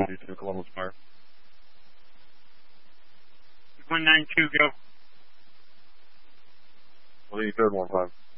192 Columbus Fire. 192, go. Lee, third 1-5.